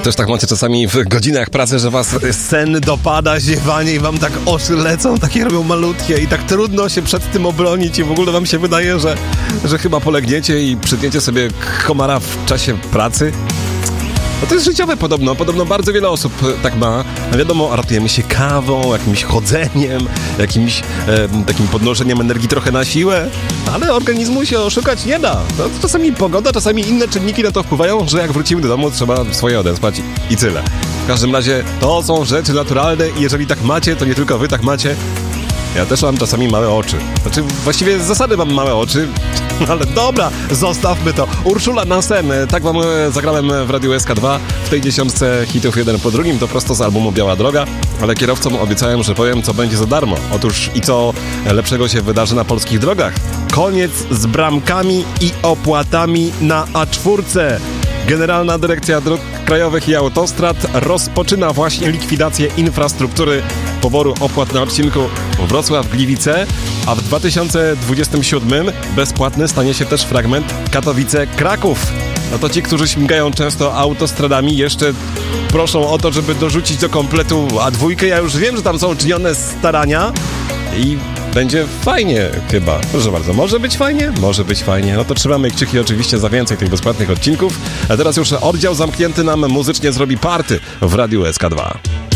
Też tak macie czasami w godzinach pracy, że was sen dopada, ziewanie i wam tak oczy lecą, takie robią malutkie i tak trudno się przed tym obronić i w ogóle wam się wydaje, że chyba polegniecie i przytniecie sobie komara w czasie pracy. No to jest życiowe podobno bardzo wiele osób tak ma. Wiadomo, ratujemy się kawą, jakimś chodzeniem, jakimś takim podnoszeniem energii trochę na siłę, ale organizmu się oszukać nie da. No, czasami pogoda, czasami inne czynniki na to wpływają, że jak wrócimy do domu, trzeba swoje odespać i tyle. W każdym razie to są rzeczy naturalne i jeżeli tak macie, to nie tylko wy tak macie. Ja też mam czasami małe oczy. Znaczy, właściwie z zasady mam małe oczy, ale dobra, zostawmy to. Urszula na sen. Tak wam zagrałem w Radiu SK2 w tej 10 hitów jeden po drugim. To prosto z albumu Biała Droga, ale kierowcom obiecałem, że powiem, co będzie za darmo. Otóż i co lepszego się wydarzy na polskich drogach. Koniec z bramkami i opłatami na A4. Generalna Dyrekcja Dróg Krajowych i Autostrad rozpoczyna właśnie likwidację infrastruktury poboru opłat na odcinku Wrocław-Gliwice, a w 2027 bezpłatny stanie się też fragment Katowice-Kraków. No to ci, którzy śmigają często autostradami, jeszcze proszą o to, żeby dorzucić do kompletu A2. Ja już wiem, że tam są czynione starania i będzie fajnie chyba. Proszę bardzo, może być fajnie? Może być fajnie. No to trzymamy kciuki oczywiście za więcej tych bezpłatnych odcinków. A teraz już oddział zamknięty nam muzycznie zrobi party w Radiu SK2.